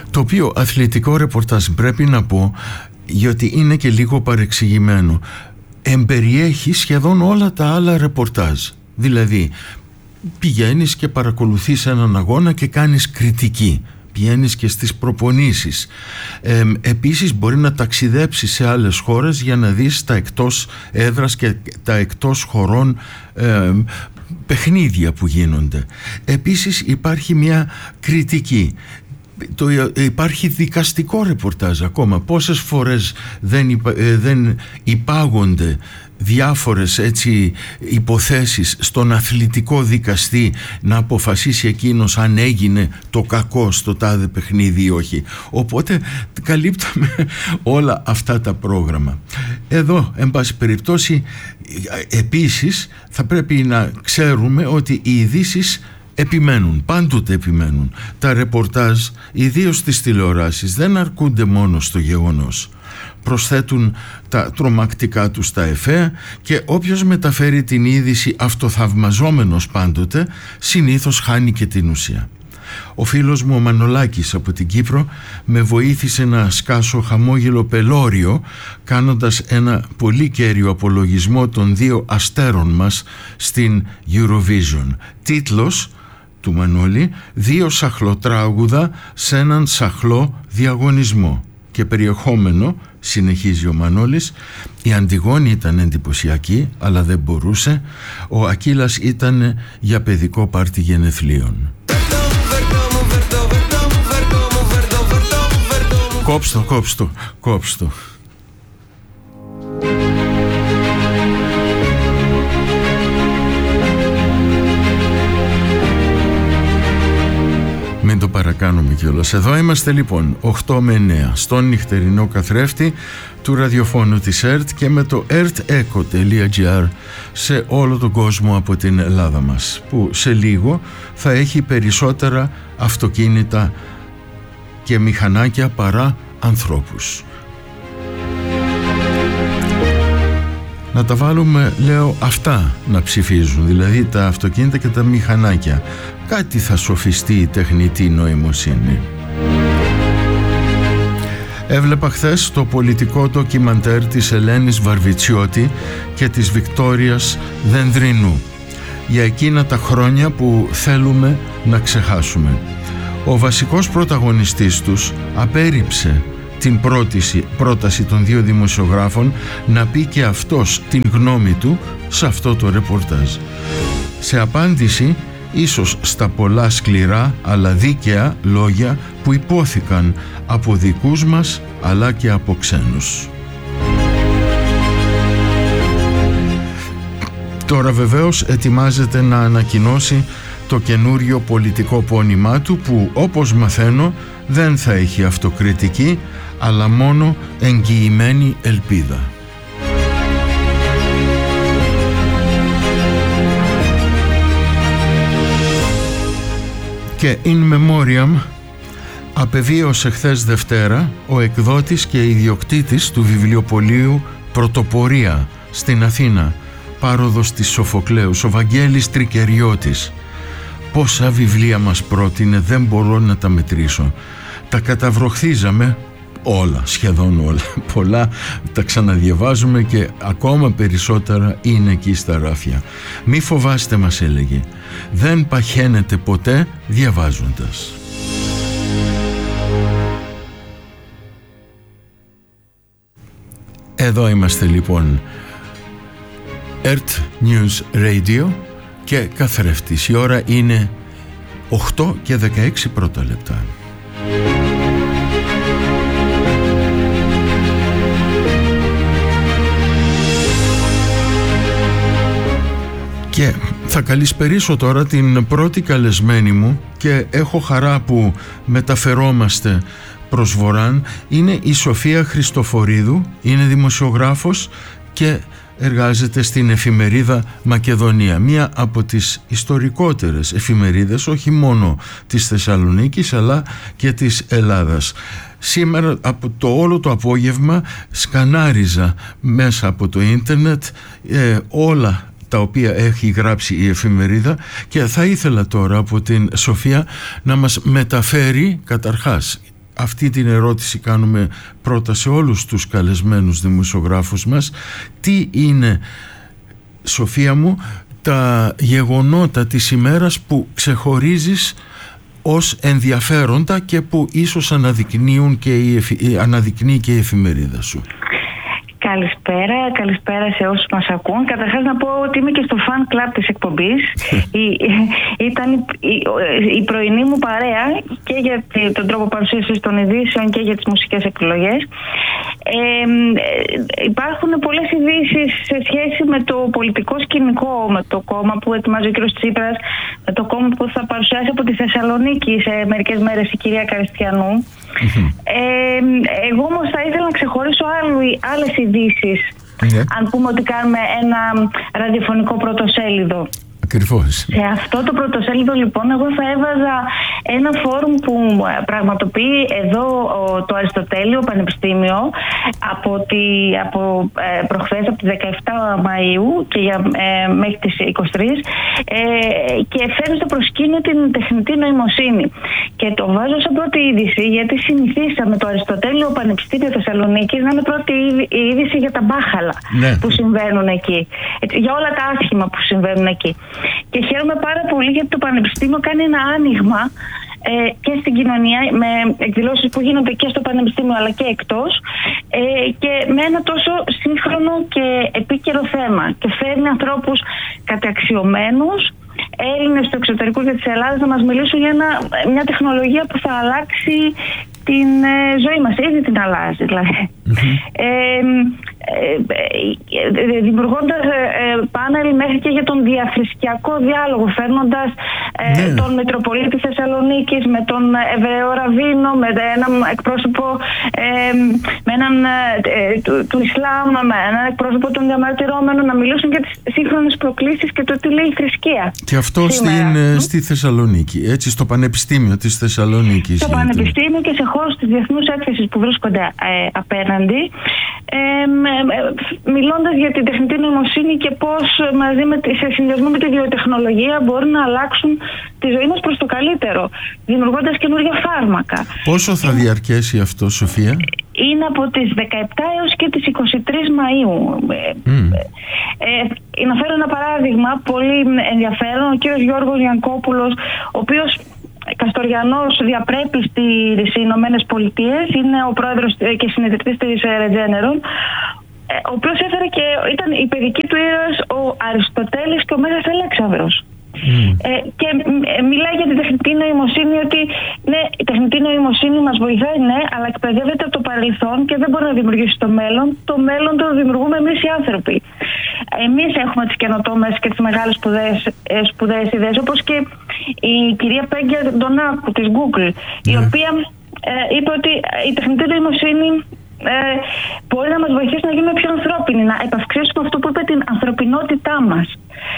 το οποίο αθλητικό ρεπορτάζ, πρέπει να πω, γιατί είναι και λίγο παρεξηγημένο, εμπεριέχει σχεδόν όλα τα άλλα ρεπορτάζ. Δηλαδή πηγαίνεις και παρακολουθείς έναν αγώνα και κάνεις κριτική, πηγαίνεις και στις προπονήσεις. Επίσης μπορεί να ταξιδέψεις σε άλλες χώρες για να δεις τα εκτός έδρας και τα εκτός χωρών παιχνίδια που γίνονται. Επίσης υπάρχει μια κριτική. Υπάρχει δικαστικό ρεπορτάζ ακόμα. Πόσες φορές δεν υπάγονται διάφορες έτσι υποθέσεις στον αθλητικό δικαστή να αποφασίσει εκείνος αν έγινε το κακό στο τάδε παιχνίδι ή όχι. Οπότε καλύπταμε όλα αυτά τα πρόγραμμα. Εδώ, εν πάση περιπτώσει, επίσης θα πρέπει να ξέρουμε ότι οι ειδήσεις επιμένουν, πάντοτε επιμένουν. Τα ρεπορτάζ, ιδίως στις τηλεοράσεις, δεν αρκούνται μόνο στο γεγονός. Προσθέτουν τα τρομακτικά τους τα εφέ και όποιος μεταφέρει την είδηση αυτοθαυμαζόμενος πάντοτε, συνήθως χάνει και την ουσία. Ο φίλος μου ο Μανολάκης από την Κύπρο με βοήθησε να σκάσω χαμόγελο πελώριο κάνοντας ένα πολύ κέριο απολογισμό των 2 αστέρων μας στην Eurovision. Τίτλος του Μανώλη: 2 σαχλοτράγουδα σε έναν σαχλό διαγωνισμό. Και περιεχόμενο, συνεχίζει ο Μανώλης: η Αντιγόνη ήταν εντυπωσιακή, αλλά δεν μπορούσε. Ο Ακύλας ήταν για παιδικό πάρτι γενεθλίων. Κόψτο. Μην το παρακάνουμε κιόλας. Εδώ είμαστε λοιπόν 8 με 9 στον νυχτερινό καθρέφτη του ραδιοφώνου της ΕΡΤ και με το erteco.gr σε όλο τον κόσμο από την Ελλάδα μας, που σε λίγο θα έχει περισσότερα αυτοκίνητα και μηχανάκια παρά ανθρώπους. Να τα βάλουμε, λέω, αυτά να ψηφίζουν, δηλαδή τα αυτοκίνητα και τα μηχανάκια. Κάτι θα σοφιστεί η τεχνητή νοημοσύνη. Έβλεπα χθες το πολιτικό ντοκιμαντέρ της Ελένης Βαρβιτσιώτη και της Βικτόριας Δενδρινού για εκείνα τα χρόνια που θέλουμε να ξεχάσουμε. Ο βασικός πρωταγωνιστής τους απέρριψε την πρόταση των 2 δημοσιογράφων να πει και αυτός την γνώμη του σε αυτό το ρεπορτάζ. Σε απάντηση ίσως στα πολλά σκληρά αλλά δίκαια λόγια που υπόθηκαν από δικούς μας αλλά και από ξένους. Τώρα βεβαίως ετοιμάζεται να ανακοινώσει το καινούριο πολιτικό πόνημά του που, όπως μαθαίνω, δεν θα έχει αυτοκριτική αλλά μόνο εγγυημένη ελπίδα. Και in memoriam απεβίωσε χθες Δευτέρα ο εκδότης και ιδιοκτήτης του βιβλιοπωλείου Πρωτοπορία στην Αθήνα, πάροδος της Σοφοκλέους, ο Βαγγέλης Τρικεριώτης. Πόσα βιβλία μας πρότεινε, δεν μπορώ να τα μετρήσω. Τα καταβροχθίζαμε όλα, σχεδόν όλα. Πολλά τα ξαναδιαβάζουμε και ακόμα περισσότερα είναι εκεί στα ράφια. Μη φοβάστε, μας έλεγε, δεν παχαίνετε ποτέ διαβάζοντας. Εδώ είμαστε λοιπόν, Earth News Radio και καθρέφτης. Η ώρα είναι 8 και 16 πρώτα λεπτά. Και θα καλησπερίσω τώρα την πρώτη καλεσμένη μου και έχω χαρά που μεταφερόμαστε προς Βορράν. Είναι η Σοφία Χριστοφορίδου, είναι δημοσιογράφος και εργάζεται στην εφημερίδα Μακεδονία, μία από τις ιστορικότερες εφημερίδες όχι μόνο της Θεσσαλονίκης αλλά και της Ελλάδας. Σήμερα από το όλο το απόγευμα σκανάριζα μέσα από το ίντερνετ όλα τα οποία έχει γράψει η εφημερίδα και θα ήθελα τώρα από την Σοφία να μας μεταφέρει καταρχάς αυτή την ερώτηση κάνουμε πρώτα σε όλους τους καλεσμένους δημοσιογράφους μας. Τι είναι, Σοφία μου, τα γεγονότα της ημέρας που ξεχωρίζεις ως ενδιαφέροντα και που ίσως αναδεικνύει και η εφημερίδα σου? Καλησπέρα σε όσους μας ακούν. Καταρχάς να πω ότι είμαι και στο fan club της εκπομπής. Ήταν η πρωινή μου παρέα και για τον τρόπο παρουσίασης των ειδήσεων και για τις μουσικές επιλογές. Υπάρχουν πολλές ειδήσεις σε σχέση με το πολιτικό σκηνικό, με το κόμμα που ετοιμάζει ο κ. Τσίπρας, με το κόμμα που θα παρουσιάσει από τη Θεσσαλονίκη σε μερικές μέρες η κυρία Καριστιανού. Εγώ όμως θα ήθελα να ξεχωρίσω άλλες ειδήσεις, αν πούμε ότι κάνουμε ένα ραδιοφωνικό πρωτοσέλιδο. Ακριβώς. Σε αυτό το πρωτοσέλιδο λοιπόν εγώ θα έβαζα ένα φόρουμ που πραγματοποιεί εδώ το Αριστοτέλειο Πανεπιστήμιο από προχθές, από τις 17 Μαΐου και μέχρι τις 23 και φέρνει στο προσκήνιο την τεχνητή νοημοσύνη. Και το βάζω σαν πρώτη είδηση γιατί συνηθίσαμε το Αριστοτέλειο Πανεπιστήμιο Θεσσαλονίκης να είναι πρώτη είδηση για τα μπάχαλα που συμβαίνουν εκεί, για όλα τα άσχημα που συμβαίνουν εκεί. Και χαίρομαι πάρα πολύ γιατί το Πανεπιστήμιο κάνει ένα άνοιγμα και στην κοινωνία με εκδηλώσεις που γίνονται και στο Πανεπιστήμιο αλλά και εκτός και με ένα τόσο σύγχρονο και επίκαιρο θέμα και φέρνει ανθρώπους καταξιωμένους Έλληνες του εξωτερικού και της Ελλάδας να μας μιλήσουν για μια τεχνολογία που θα αλλάξει την ζωή μας. Ήδη την αλλάζει δηλαδή. Δημιουργώντας πάνελ μέχρι και για τον διαθρησκιακό διάλογο, φέρνοντας τον Μητροπολίτη Θεσσαλονίκης με τον Εβραίο Ραβίνο, με έναν εκπρόσωπο του Ισλάμ, με έναν εκπρόσωπο των διαμαρτυρόμενων, να μιλήσουν για τις σύγχρονες προκλήσεις και το τι λέει η θρησκεία. Και αυτό στη Θεσσαλονίκη, έτσι, στο Πανεπιστήμιο της Θεσσαλονίκης. Στο Πανεπιστήμιο και σε χώρους της διεθνούς έκθεσης που βρίσκονται απέναντι, μιλώντας για την τεχνητή νοημοσύνη και πώς σε συνδυασμό με τη βιοτεχνολογία μπορούν να αλλάξουν τη ζωή μας προς το καλύτερο, δημιουργώντας καινούργια φάρμακα. Πόσο θα διαρκέσει αυτό, Σοφία? Είναι από τις 17 έως και τις 23 Μαΐου. Να φέρω ένα παράδειγμα πολύ ενδιαφέρον. Ο κύριος Γιώργος Γιανκόπουλος, ο οποίος Καστοριανός διαπρέπει στις Ηνωμένες Πολιτείες, είναι ο πρόεδρος και συνειδητής της Regeneron, ο οποίος έφερε και ήταν η παιδική του ήρωας ο Αριστοτέλης και ο Μέγας Αλέξανδρος. Και μιλάει για την τεχνητή νοημοσύνη, ότι ναι, η τεχνητή νοημοσύνη μας βοηθάει, ναι, αλλά εκπαιδεύεται από το παρελθόν και δεν μπορεί να δημιουργήσει το μέλλον. Το μέλλον το δημιουργούμε εμείς οι άνθρωποι. Εμείς έχουμε τις καινοτόμες και τις μεγάλες σπουδαίες ιδέες, όπως και η κυρία Πέγγια Ντονάκου της Google, η οποία είπε ότι η τεχνητή νοημοσύνη μπορεί να μας βοηθήσει να γίνουμε πιο ανθρώπινοι, να επαυξήσουμε αυτό που είπε, την ανθρωπινότητά μας.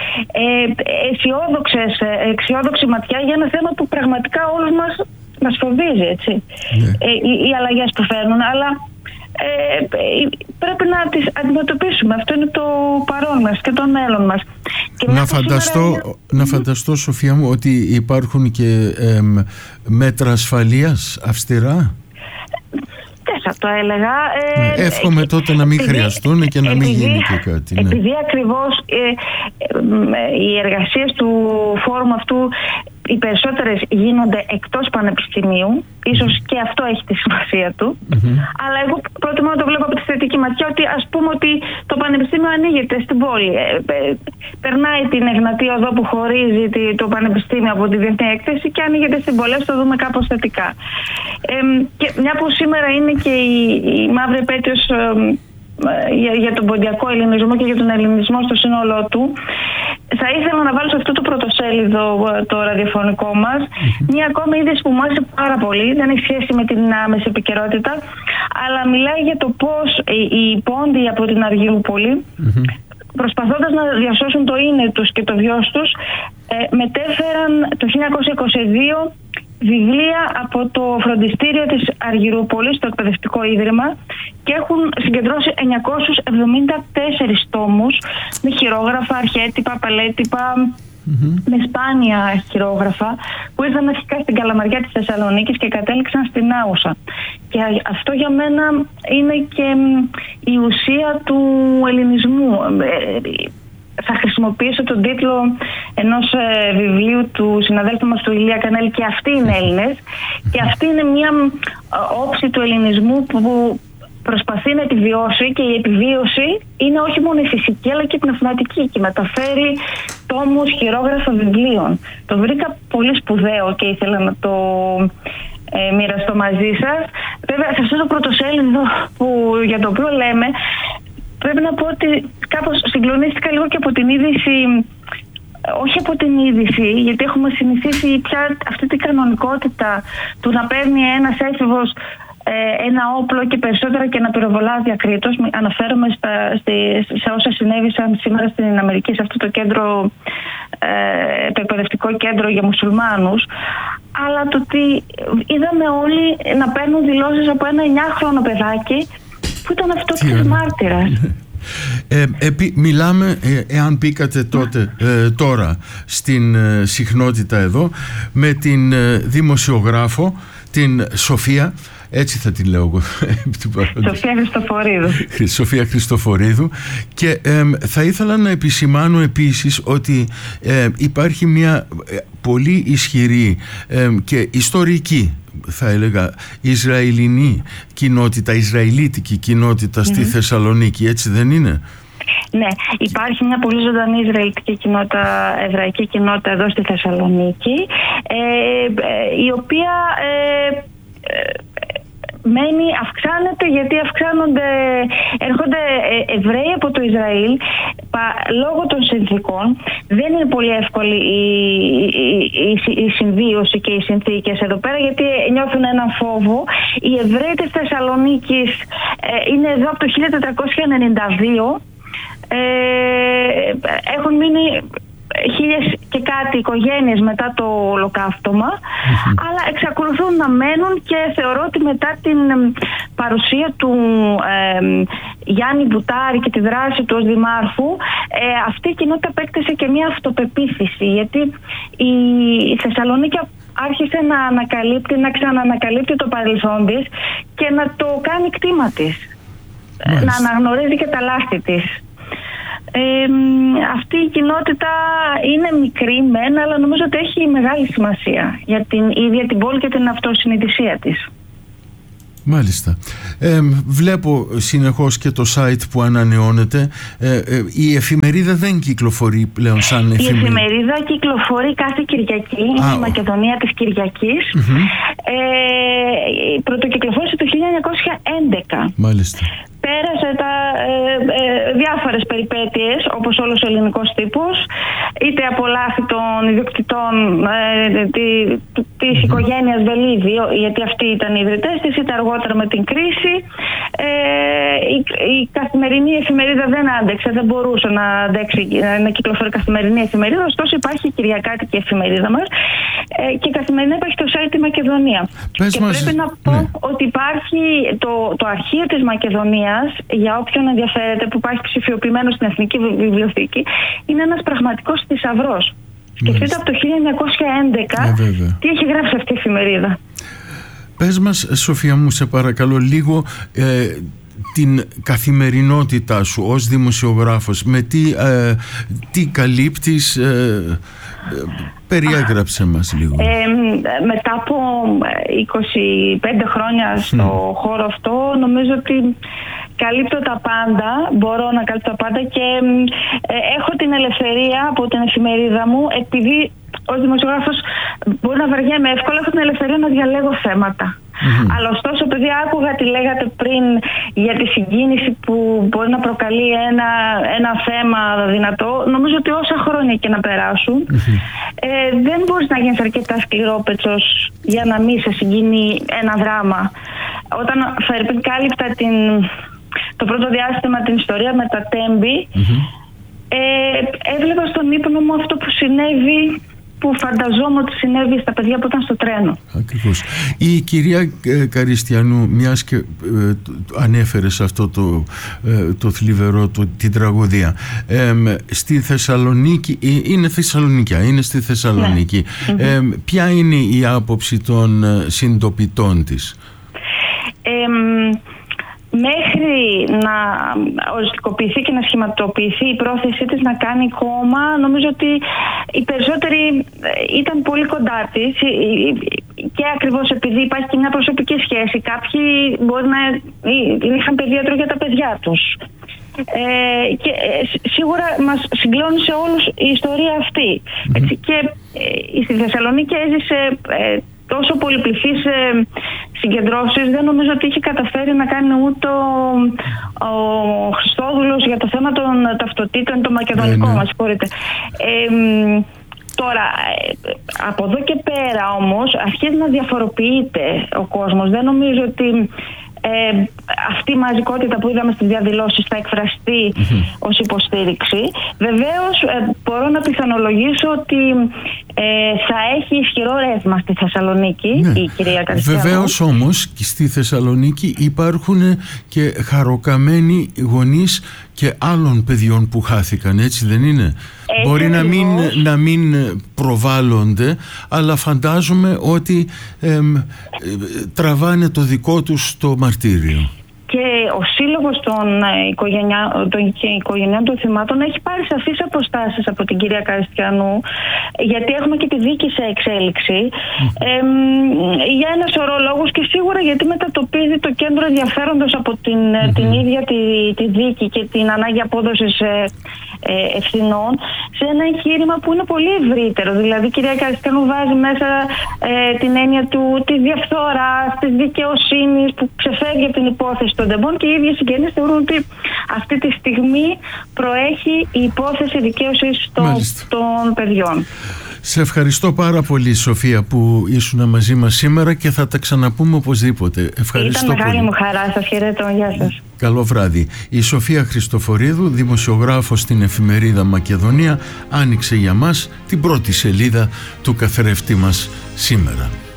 Αισιόδοξη ματιά για ένα θέμα που πραγματικά όλους μας φοβίζει, έτσι. Οι αλλαγές που φέρνουν, αλλά πρέπει να τις αντιμετωπίσουμε. Αυτό είναι το παρόν μας και το μέλλον μας. Και να φανταστώ, Σοφία μου, ότι υπάρχουν και μέτρα ασφαλείας αυστηρά. Δεν θα το έλεγα. Εύχομαι τότε να μην χρειαστούν και να μην γίνει και κάτι. Ναι. Επειδή ακριβώς οι εργασίες του φόρουμ αυτού οι περισσότερες γίνονται εκτός πανεπιστημίου, ίσως και αυτό έχει τη σημασία του, αλλά εγώ προτιμώ να το βλέπω από τη θετική ματιά, ότι ας πούμε ότι το πανεπιστήμιο ανοίγεται στην πόλη, περνάει την Εγνατία οδό που χωρίζει το πανεπιστήμιο από τη διεθνή έκθεση και ανοίγεται στην πόλη, το δούμε κάπως θετικά. Και μια που σήμερα είναι και η μαύρη επέτειος για τον ποντιακό ελληνισμό και για τον ελληνισμό στο σύνολό του, θα ήθελα να βάλω σε αυτό το πρωτοσέλιδο το ραδιοφωνικό μας μια ακόμη είδηση που μου άρεσε πάρα πολύ. Δεν έχει σχέση με την άμεση επικαιρότητα, αλλά μιλάει για το πώς οι πόντιοι από την Αργυρούπολη, προσπαθώντας να διασώσουν το είναι τους και το βιός τους, μετέφεραν το 1922 βιβλία από το φροντιστήριο της Αργυρούπολης, το εκπαιδευτικό ίδρυμα, και έχουν συγκεντρώσει 974 τόμους με χειρόγραφα, αρχέτυπα, παλέτυπα, με σπάνια χειρόγραφα που ήρθαν αρχικά στην Καλαμαριά της Θεσσαλονίκης και κατέληξαν στην Άουσα. Και αυτό για μένα είναι και η ουσία του ελληνισμού. Θα χρησιμοποιήσω τον τίτλο ενός βιβλίου του συναδέλφου μας του Ηλία Κανέλη, και αυτοί είναι Έλληνες, και αυτή είναι μια όψη του ελληνισμού που προσπαθεί να επιβιώσει, και η επιβίωση είναι όχι μόνο η φυσική αλλά και η πνευματική, και μεταφέρει τόμους, χειρόγραφα βιβλίων. Το βρήκα πολύ σπουδαίο και ήθελα να το μοιραστώ μαζί σας. Βέβαια, σε αυτό το πρωτοσέλιδο για το οποίο λέμε, πρέπει να πω ότι κάπως συγκλονίστηκα λίγο και από την είδηση, όχι από την είδηση, γιατί έχουμε συνηθίσει πια αυτή την κανονικότητα του να παίρνει ένας έφηβος ένα όπλο και περισσότερα και να πυροβολά διακρίτως. Αναφέρομαι σε όσα συνέβησαν σήμερα στην Αμερική, σε αυτό το κέντρο, το εκπαιδευτικό κέντρο για μουσουλμάνους. Αλλά το ότι είδαμε όλοι να παίρνουν δηλώσεις από ένα 9χρονο παιδάκι που ήταν αυτόχθονος μάρτυρας. Μιλάμε, εάν μπήκατε τώρα στην συχνότητα εδώ, με την δημοσιογράφο, την Σοφία, έτσι θα την λέω εγώ, Σοφία Χριστοφορίδου, και θα ήθελα να επισημάνω επίσης ότι υπάρχει μια πολύ ισχυρή και ιστορική, θα έλεγα, Ισραηλινή κοινότητα, Ισραηλίτικη κοινότητα στη Θεσσαλονίκη, έτσι δεν είναι? Ναι, υπάρχει μια πολύ ζωντανή Ισραηλιτική κοινότητα, εβραϊκή κοινότητα εδώ στη Θεσσαλονίκη, η οποία αυξάνεται, γιατί έρχονται Εβραίοι από το Ισραήλ λόγω των συνθήκων. Δεν είναι πολύ εύκολη η συμβίωση και οι συνθήκες εδώ πέρα, γιατί νιώθουν έναν φόβο. Οι Εβραίοι της Θεσσαλονίκης είναι εδώ από το 1492. Έχουν μείνει 1000 και κάτι οικογένειες μετά το ολοκαύτωμα, αλλά εξακολουθούν να μένουν, και θεωρώ ότι μετά την παρουσία του Γιάννη Μπουτάρη και τη δράση του ως δημάρχου, αυτή η κοινότητα απέκτησε και μια αυτοπεποίθηση, γιατί η Θεσσαλονίκη άρχισε να ξαναανακαλύπτει το παρελθόν της και να το κάνει κτήμα της, να αναγνωρίζει και τα λάθη της. Αυτή η κοινότητα είναι μικρή μεν, αλλά νομίζω ότι έχει μεγάλη σημασία για την ίδια την πόλη και την αυτοσυνειδησία της. Μάλιστα. Βλέπω συνεχώς και το site που ανανεώνεται. Η εφημερίδα δεν κυκλοφορεί πλέον σαν εφημερίδα. Η εφημερίδα κυκλοφορεί κάθε Κυριακή, είναι η Μακεδονία της Κυριακής. Πρωτοκυκλοφόρησε το 1911. Μάλιστα. Πέρασε διάφορες περιπέτειες, όπως όλος ο ελληνικός τύπος, είτε από λάθη των ιδιοκτητών της οικογένειας Βελίδη, γιατί αυτοί ήταν οι ιδρυτές της, είτε αργότερα με την κρίση. Η καθημερινή εφημερίδα δεν άντεξε, δεν μπορούσε να κυκλοφορεί καθημερινή εφημερίδα, ωστόσο υπάρχει η κυριακάτικη εφημερίδα μας, και καθημερινά υπάρχει το site τη Μακεδονία. Πρέπει να πω ότι υπάρχει το αρχείο της Μακεδονίας, για όποιον ενδιαφέρεται, που υπάρχει ψηφιοποιημένο στην Εθνική Βιβλιοθήκη. Είναι ένας πραγματικός θησαυρός. Σκεφτείτε από το 1911 τι έχει γράψει αυτή η εφημερίδα. Πες μας, Σοφία μου, σε παρακαλώ, λίγο την καθημερινότητά σου ως δημοσιογράφος, με τι καλύπτεις, περιέγραψε μας λίγο. Μετά από 25 χρόνια στο χώρο αυτό, νομίζω ότι καλύπτω τα πάντα, μπορώ να καλύπτω τα πάντα, και έχω την ελευθερία από την εφημερίδα μου, επειδή ως δημοσιογράφος μπορεί να βαριέμαι εύκολα, έχω την ελευθερία να διαλέγω θέματα. Αλλά ωστόσο, επειδή άκουγα τι λέγατε πριν για τη συγκίνηση που μπορεί να προκαλεί ένα θέμα δυνατό, νομίζω ότι όσα χρόνια και να περάσουν, δεν μπορείς να γίνεις αρκετά σκληρόπετσος για να μην σε συγκινεί ένα δράμα. Όταν κάλυπτα το πρώτο διάστημα την ιστορία με τα Τέμπη, έβλεπα στον ύπνο μου αυτό που συνέβη που φανταζόμαι ότι συνέβη στα παιδιά που ήταν στο τρένο. Ακριβώς. Η κυρία Καριστιανού, μιας και ανέφερε σε αυτό το θλιβερό, την τραγωδία, στη Θεσσαλονίκη, είναι Θεσσαλονικιά, είναι στη Θεσσαλονίκη. Ναι. Ποια είναι η άποψη των συντοπιτών της? Μέχρι να οριστικοποιηθεί και να σχηματοποιηθεί η πρόθεσή της να κάνει κόμμα, νομίζω ότι οι περισσότεροι ήταν πολύ κοντά της, και ακριβώς επειδή υπάρχει και μια προσωπική σχέση. Κάποιοι μπορεί να είχαν παιδίατρο για τα παιδιά τους. Και σίγουρα μας συγκλώνησε όλους η ιστορία αυτή. Έτσι, και στη Θεσσαλονίκη έζησε τόσο πολυπληθείς συγκεντρώσεις, δεν νομίζω ότι είχε καταφέρει να κάνει ούτε ο Χριστόδουλος για το θέμα των ταυτοτήτων, το μακεδονικό, μας συγχωρείτε. Τώρα, από εδώ και πέρα όμως αρχίζει να διαφοροποιείται ο κόσμος. Δεν νομίζω ότι αυτή η μαζικότητα που είδαμε στις διαδηλώσεις θα εκφραστεί ως υποστήριξη. Βεβαίως μπορώ να πιθανολογήσω ότι θα έχει ισχυρό ρεύμα στη Θεσσαλονίκη, η κυρία Καριστιανού. Βεβαίως όμως και στη Θεσσαλονίκη υπάρχουν και χαροκαμένοι γονείς και άλλων παιδιών που χάθηκαν, έτσι δεν είναι? Μπορεί να μην προβάλλονται, αλλά φαντάζομαι ότι τραβάνε το δικό τους το μαρτύριο. Και ο σύλλογος των οικογενειών των θυμάτων έχει πάρει σαφείς αποστάσεις από την κυρία Καριστιανού, γιατί έχουμε και τη δίκη σε εξέλιξη, για ένα σωρό λόγους, και σίγουρα γιατί μετατοπίζει το κέντρο ενδιαφέροντος από την ίδια τη δίκη και την ανάγκη απόδοσης ευθυνών σε ένα εγχείρημα που είναι πολύ ευρύτερο. Δηλαδή η κυρία Καριστιανού βάζει μέσα την έννοια της διαφθοράς, της δικαιοσύνης που ξεφεύγει από την υπόθεση των τεμπών, και οι ίδιοι συγγενείς θεωρούν ότι αυτή τη στιγμή προέχει η υπόθεση δικαίωσης των παιδιών. Σε ευχαριστώ πάρα πολύ, Σοφία, που ήσουν μαζί μας σήμερα, και θα τα ξαναπούμε οπωσδήποτε. Ευχαριστώ. Ήταν μεγάλη μου χαρά. Σας χαιρετώ. Γεια σας. Καλό βράδυ. Η Σοφία Χριστοφορίδου, δημοσιογράφος στην εφημερίδα Μακεδονία, άνοιξε για μας την πρώτη σελίδα του καθρέφτη μας σήμερα.